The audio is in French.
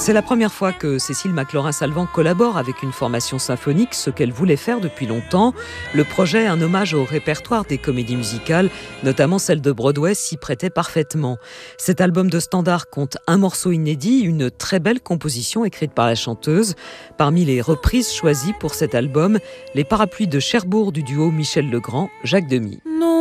C'est la première fois que Cécile McLaurin-Salvant collabore avec une formation symphonique, ce qu'elle voulait faire depuis longtemps. Le projet, un hommage au répertoire des comédies musicales, notamment celle de Broadway, s'y prêtait parfaitement. Cet album de standard compte un morceau inédit, une très belle composition écrite par la chanteuse. Parmi les reprises choisies pour cet album, les parapluies de Cherbourg du duo Michel Legrand, Jacques Demy. Non.